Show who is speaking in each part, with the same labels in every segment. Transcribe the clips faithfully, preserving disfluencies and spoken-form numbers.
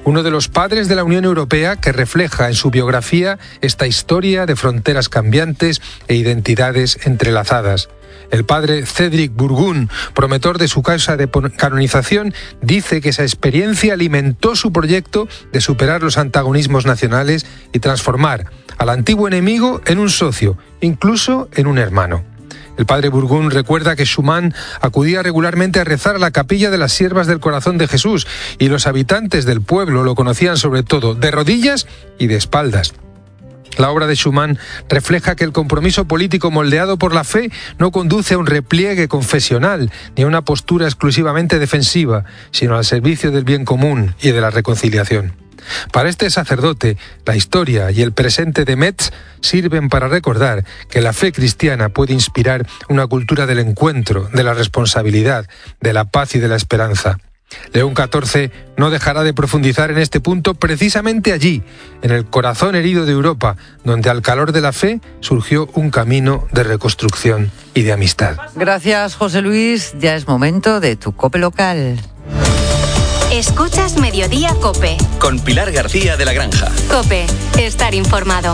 Speaker 1: uno de los padres de la Unión Europea que refleja en su biografía esta historia de fronteras cambiantes e identidades entrelazadas. El padre Cédric Burgun, promotor de su causa de canonización, dice que esa experiencia alimentó su proyecto de superar los antagonismos nacionales y transformar al antiguo enemigo en un socio, incluso en un hermano. El padre Burgun recuerda que Schumann acudía regularmente a rezar a la capilla de las Siervas del Corazón de Jesús y los habitantes del pueblo lo conocían sobre todo de rodillas y de espaldas. La obra de Schumann refleja que el compromiso político moldeado por la fe no conduce a un repliegue confesional ni a una postura exclusivamente defensiva, sino al servicio del bien común y de la reconciliación. Para este sacerdote, la historia y el presente de Metz sirven para recordar que la fe cristiana puede inspirar una cultura del encuentro, de la responsabilidad, de la paz y de la esperanza. León catorce no dejará de profundizar en este punto precisamente allí, en el corazón herido de Europa, donde al calor de la fe surgió un camino de reconstrucción y de amistad.
Speaker 2: Gracias, José Luis. Ya es momento de tu COPE local.
Speaker 3: Escuchas Mediodía COPE.
Speaker 4: Con Pilar García de la Granja.
Speaker 3: COPE, estar informado.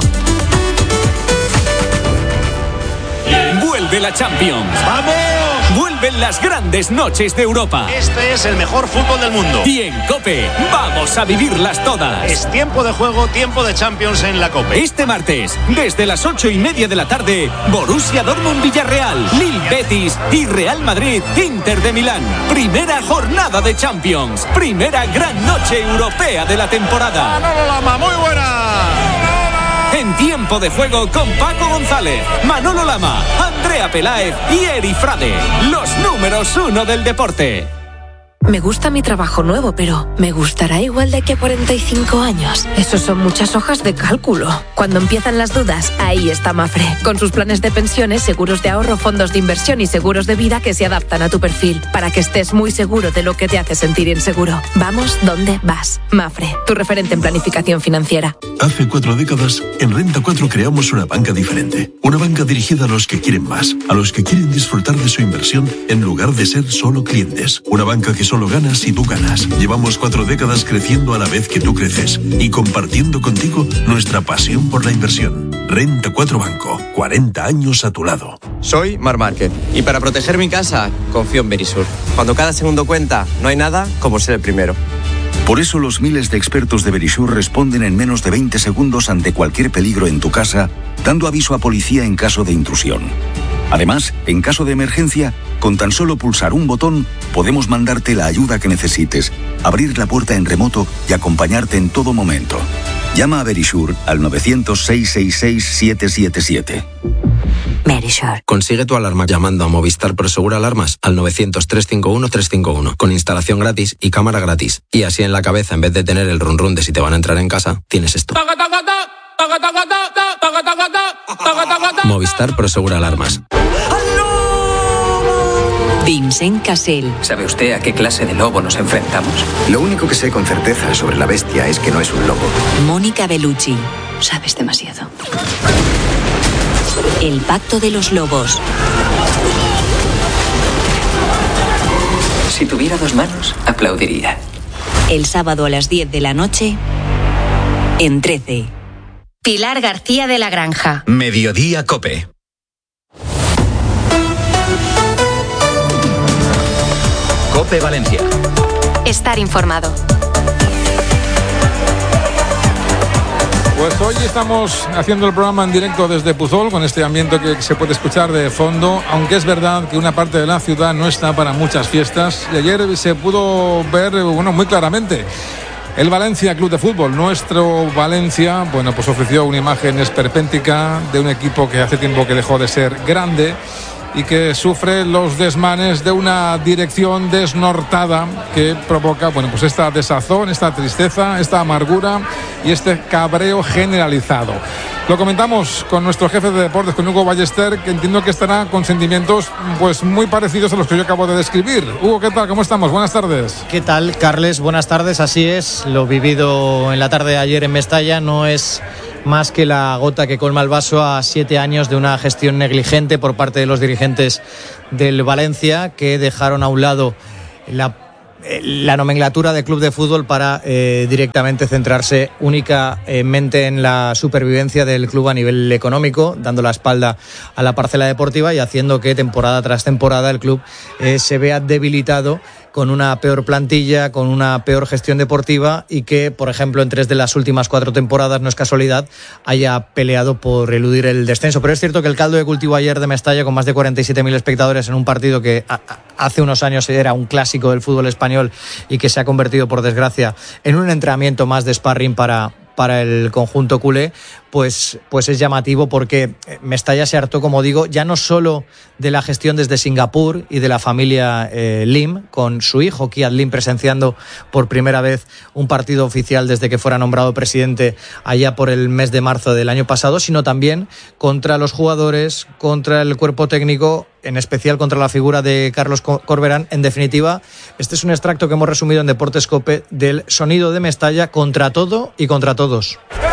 Speaker 5: Vuelve la Champions.
Speaker 6: ¡Vamos!
Speaker 5: Vuelven las grandes noches de Europa.
Speaker 6: Este es el mejor fútbol del mundo.
Speaker 5: Y en COPE vamos a vivirlas todas.
Speaker 6: Es tiempo de juego, tiempo de Champions en la COPE.
Speaker 5: Este martes, desde las ocho y media de la tarde, Borussia Dortmund-Villarreal, Lille Betis y Real Madrid-Inter de Milán. Primera jornada de Champions. Primera gran noche europea de la temporada.
Speaker 6: ¡Manolo Lama, muy buena!
Speaker 5: En tiempo de juego con Paco González, Manolo Lama, Andrea Peláez y Eri Frade. Los números uno del deporte.
Speaker 7: Me gusta mi trabajo nuevo, pero ¿me gustará igual de aquí a cuarenta y cinco años? Eso son muchas hojas de cálculo. Cuando empiezan las dudas, ahí está Mafre. Con sus planes de pensiones, seguros de ahorro, fondos de inversión y seguros de vida que se adaptan a tu perfil, para que estés muy seguro de lo que te hace sentir inseguro. Vamos donde vas. Mafre, tu referente en planificación financiera.
Speaker 8: Hace cuatro décadas, en Renta cuatro creamos una banca diferente. Una banca dirigida a los que quieren más, a los que quieren disfrutar de su inversión en lugar de ser solo clientes. Una banca que solo ganas si tú ganas. Llevamos cuatro décadas creciendo a la vez que tú creces y compartiendo contigo nuestra pasión por la inversión. Renta cuatro Banco, cuarenta años a tu lado.
Speaker 9: Soy Mar Márquez y para proteger mi casa confío en Verisur. Cuando cada segundo cuenta, no hay nada como ser el primero.
Speaker 10: Por eso los miles de expertos de Verisur responden en menos de veinte segundos ante cualquier peligro en tu casa, dando aviso a policía en caso de intrusión. Además, en caso de emergencia, con tan solo pulsar un botón, podemos mandarte la ayuda que necesites, abrir la puerta en remoto y acompañarte en todo momento. Llama a Verisur al nueve cero cero, seis seis seis, siete siete siete.
Speaker 7: Verisur.
Speaker 11: Consigue tu alarma llamando a Movistar Prosegur Alarmas al nueve cero cero, tres cinco uno, tres cinco uno, con instalación gratis y cámara gratis. Y así en la cabeza, en vez de tener el run run de si te van a entrar en casa, tienes esto. Movistar Prosegur Alarmas.
Speaker 7: Vincent Cassel.
Speaker 12: ¿Sabe usted a qué clase de lobo nos enfrentamos?
Speaker 13: Lo único que sé con certeza sobre la bestia es que no es un lobo.
Speaker 7: Mónica Bellucci.
Speaker 12: Sabes demasiado.
Speaker 7: El pacto de los lobos.
Speaker 12: Si tuviera dos manos, aplaudiría.
Speaker 7: El sábado a las diez de la noche, en trece.
Speaker 3: Pilar García de la Granja.
Speaker 4: Mediodía COPE. COPE Valencia.
Speaker 3: Estar informado.
Speaker 14: Pues hoy estamos haciendo el programa en directo desde Puzol, con este ambiente que se puede escuchar de fondo, aunque es verdad que una parte de la ciudad no está para muchas fiestas. Y ayer se pudo ver, bueno, muy claramente. El Valencia Club de Fútbol, nuestro Valencia, bueno, pues ofreció una imagen esperpéntica de un equipo que hace tiempo que dejó de ser grande y que sufre los desmanes de una dirección desnortada que provoca, bueno, pues esta desazón, esta tristeza, esta amargura y este cabreo generalizado. Lo comentamos con nuestro jefe de deportes, con Hugo Ballester, que entiendo que estará con sentimientos pues muy parecidos a los que yo acabo de describir. Hugo, ¿qué tal? ¿Cómo estamos? Buenas tardes.
Speaker 15: ¿Qué tal, Carles? Buenas tardes, así es. Lo vivido en la tarde de ayer en Mestalla no es más que la gota que colma el vaso a siete años de una gestión negligente por parte de los dirigentes del Valencia, que dejaron a un lado la la nomenclatura de club de fútbol para eh, directamente centrarse únicamente en la supervivencia del club a nivel económico, dando la espalda a la parcela deportiva y haciendo que temporada tras temporada el club eh, se vea debilitado, con una peor plantilla, con una peor gestión deportiva y que, por ejemplo, en tres de las últimas cuatro temporadas, no es casualidad, haya peleado por eludir el descenso. Pero es cierto que el caldo de cultivo ayer de Mestalla, con más de cuarenta y siete mil espectadores en un partido que a, a, hace unos años era un clásico del fútbol español y que se ha convertido, por desgracia, en un entrenamiento más de sparring para... para el conjunto culé, pues, pues es llamativo porque Mestalla se hartó, como digo, ya no solo de la gestión desde Singapur y de la familia eh, Lim, con su hijo Kiat Lim presenciando por primera vez un partido oficial desde que fuera nombrado presidente allá por el mes de marzo del año pasado, sino también contra los jugadores, contra el cuerpo técnico, en especial contra la figura de Carlos Corberán. En definitiva, este es un extracto que hemos resumido en Deportes COPE del sonido de Mestalla contra todo y contra todos.